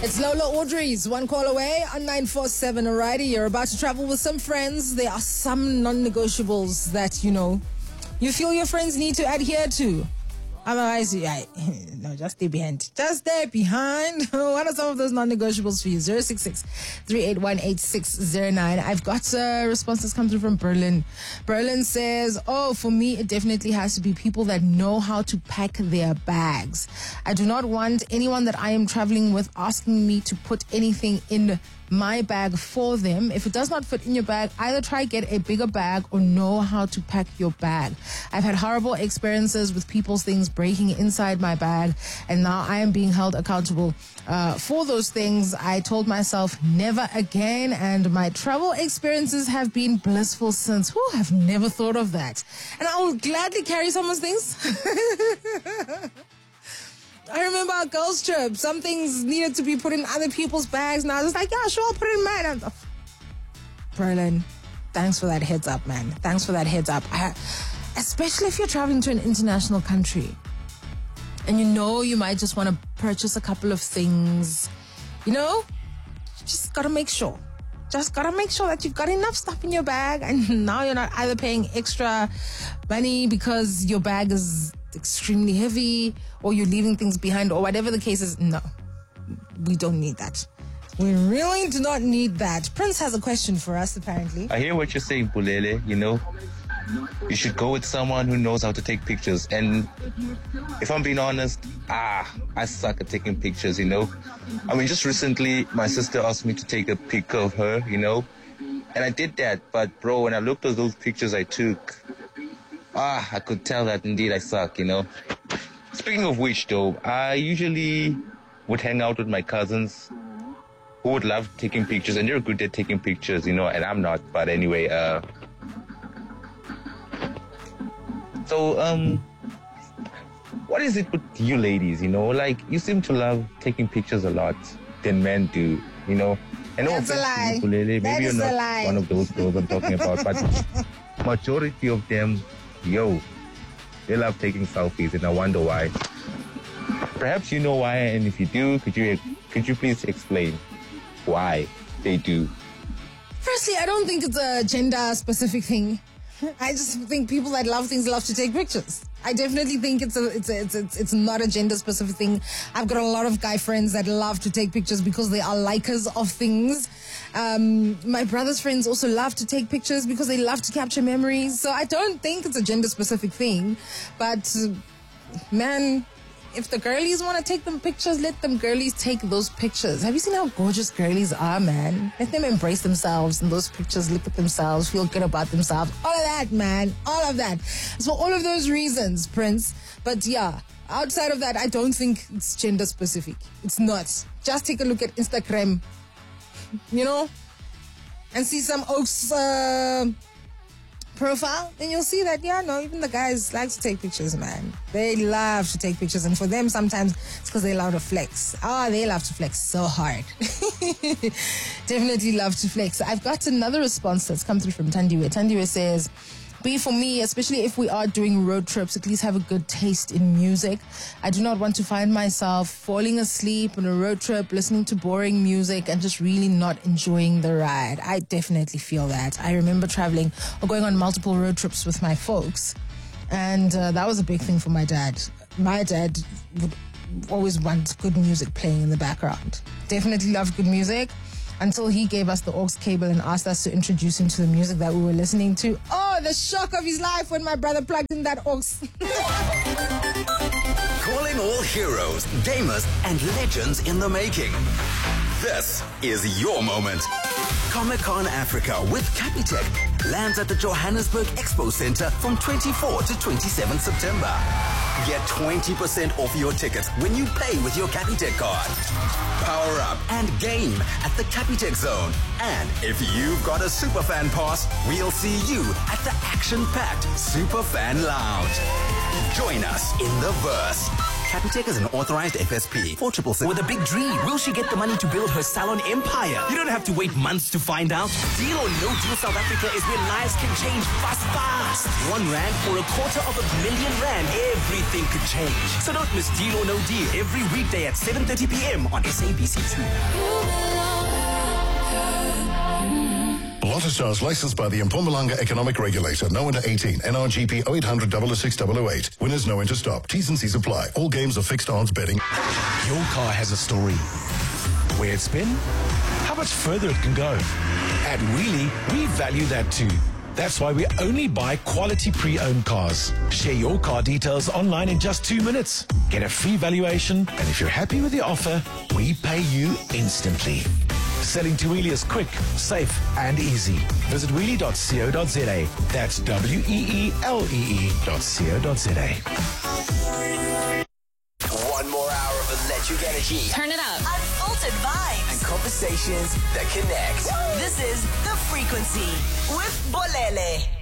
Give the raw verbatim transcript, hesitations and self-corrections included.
It's Lola Audrey's One Call Away on nine four seven. Alrighty, you're about to travel with some friends. There are some non-negotiables that, you know, you feel your friends need to adhere to. Otherwise, yeah, no, just stay behind. Just stay behind. What are some of those non-negotiables for you? zero six six, three eight one, eight six zero nine. I've got a response that's come through from Berlin. Berlin says, oh, for me, it definitely has to be people that know how to pack their bags. I do not want anyone that I am traveling with asking me to put anything in my bag for them. If it does not fit in your bag, either try get a bigger bag or know how to pack your bag. I've had horrible experiences with people's things breaking inside my bag, and now I am being held accountable uh, for those things. I told myself never again, and my travel experiences have been blissful since. Whew, I've never thought of that. And I will gladly carry someone's things. I remember our girls' trip. Some things needed to be put in other people's bags. And I was like, yeah, sure, I'll put it in mine. I'm, oh. Berlin, thanks for that heads up, man. Thanks for that heads up. I, especially if you're traveling to an international country and you know you might just want to purchase a couple of things. You know, just got to make sure. Just got to make sure that you've got enough stuff in your bag, and now you're not either paying extra money because your bag is extremely heavy or you're leaving things behind or whatever the case is. No, we don't need that. We really do not need that. Prince has a question for us, apparently. I hear what you're saying, Bulele. You know, you should go with someone who knows how to take pictures. And if I'm being honest, ah, I suck at taking pictures, you know. I mean, just recently, my sister asked me to take a picture of her, you know, and I did that. But, bro, when I looked at those pictures I took, ah, I could tell that indeed I suck, you know. Speaking of which, though, I usually would hang out with my cousins who would love taking pictures, and they're good at taking pictures, you know, and I'm not. But anyway, uh... So, um... what is it with you ladies, you know? Like, you seem to love taking pictures a lot than men do, you know? And That's a lie. You, maybe that you're is not a lie. one of those girls I'm talking about, but majority of them, yo, they love taking selfies, and I wonder why. Perhaps you know why, and if you do, could you could you please explain why they do? Firstly, I don't think it's a gender-specific thing. I just think people that love things love to take pictures. I definitely think it's a it's a, it's a, it's not a gender-specific thing. I've got a lot of guy friends that love to take pictures because they are likers of things. Um, my brother's friends also love to take pictures because they love to capture memories. So I don't think it's a gender-specific thing. But, uh, man, if the girlies want to take them pictures, let them girlies take those pictures. Have you seen how gorgeous girlies are, man? Let them embrace themselves in those pictures, look at themselves, feel good about themselves. All of that, man. All of that. So all of those reasons, Prince. But yeah, outside of that, I don't think it's gender specific. It's not. Just take a look at Instagram, you know, and see some Oaks uh, profile, then you'll see that, yeah, no, even the guys like to take pictures, man. They love to take pictures, and for them, sometimes it's because they love to flex. Ah, oh, they love to flex so hard. Definitely love to flex. I've got another response that's come through from Tandiwe. Tandiwe says, be for me, especially if we are doing road trips, at least have a good taste in music. I do not want to find myself falling asleep on a road trip, listening to boring music and just really not enjoying the ride. I definitely feel that. I remember traveling or going on multiple road trips with my folks, and uh, that was a big thing for my dad. My dad would always want good music playing in the background. Definitely loved good music. Until he gave us the aux cable and asked us to introduce him to the music that we were listening to. Oh, the shock of his life when my brother plugged in that aux. Calling all heroes, gamers, and legends in the making. This is your moment. Comic-Con Africa with Capitec lands at the Johannesburg Expo Center from twenty-fourth to twenty-seventh September. Get twenty percent off your tickets when you pay with your Capitec card. Power up and game at the Capitec Zone. And if you've got a Superfan pass, we'll see you at the action-packed Superfan Lounge. Join us in the verse. Capitec is an authorized F S P. four triple six. With a big dream, will she get the money to build her salon empire? You don't have to wait months to find out. Deal or No Deal South Africa is where lives can change fast, fast. One rand or a quarter of a million rand, everything could change. So don't miss Deal or No Deal every weekday at seven thirty p.m. on S A B C two. Lotto Stars licensed by the Mpumalanga Economic Regulator. No under eighteen. N R G P oh eight hundred, oh oh six, oh oh eight. Winners know when to stop. T's and C's apply. All games are fixed odds betting. Your car has a story. Where it's been, how much further it can go. At Wheelie, we value that too. That's why we only buy quality pre-owned cars. Share your car details online in just two minutes. Get a free valuation, and if you're happy with the offer, we pay you instantly. Selling to Wheelie is quick, safe, and easy. Visit wheelie dot co dot za. That's W E E L E E dot co dot za. One more hour of electric energy. Turn it up. Unfiltered vibes. And conversations that connect. This is The Frequency with Bolele.